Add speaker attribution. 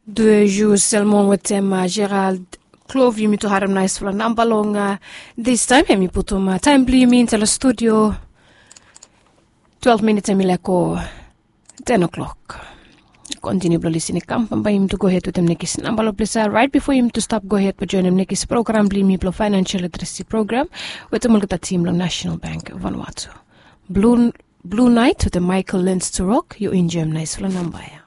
Speaker 1: De jus selmon with them Gerald Clove you to haram nice for number long this time mi putum time bli mi into the studio 12 minutes mi leko 10 o'clock. Continue to listen by him to go ahead with them nekis number please right before him to stop go ahead but join him nekis program bli mi plo financial literacy program with the mulgata team lo National Bank Vanuatu. Blue Night to the Michael Lens to rock you enjoy nice for number.